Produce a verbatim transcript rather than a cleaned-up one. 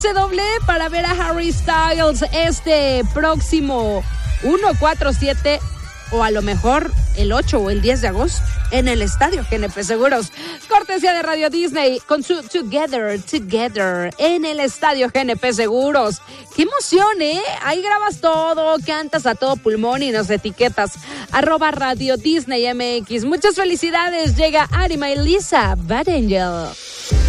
Doble para ver a Harry Styles este próximo uno, cuatro, siete o a lo mejor el ocho o el diez de agosto en el estadio G N P Seguros. Cortesía de Radio Disney con su Together, Together en el estadio G N P Seguros. ¡Qué emoción, eh! Ahí grabas todo, cantas a todo pulmón y nos etiquetas. Arroba Radio Disney M X. Muchas felicidades. Llega Arima y Lisa Bad Angel.